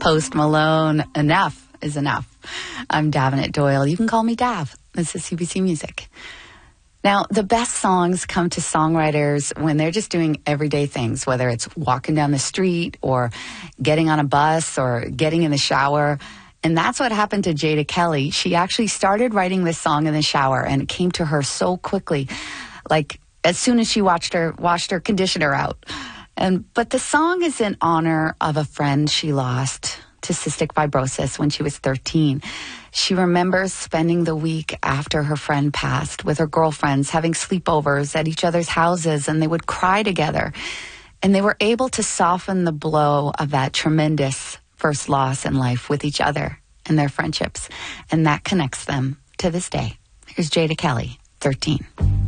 Post Malone, Enough is Enough. I'm Davenant Doyle. You can call me Dav. This is CBC Music. Now, the best songs come to songwriters when they're just doing everyday things, whether it's walking down the street or getting on a bus or getting in the shower. And that's what happened to Jada Kelly. She actually started writing this song in the shower, and it came to her so quickly, like as soon as she washed her conditioner out. But the song is in honor of a friend she lost to cystic fibrosis when she was 13. She remembers spending the week after her friend passed with her girlfriends, having sleepovers at each other's houses, and they would cry together. And they were able to soften the blow of that tremendous first loss in life with each other and their friendships. And that connects them to this day. Here's Jada Kelly, 13.